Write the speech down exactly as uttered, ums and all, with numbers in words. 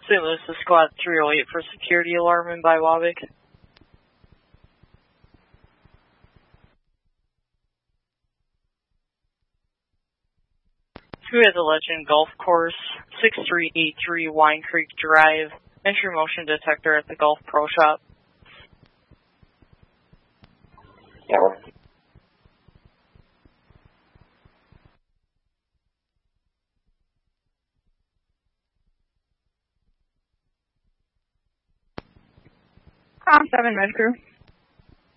Saint Louis to Squad three oh eight for security alarm in by Wabick. Two at the Legend Golf Course, six three eight three Wine Creek Drive, entry motion detector at the Golf Pro Shop. Yeah, well. Com seven Med Crew.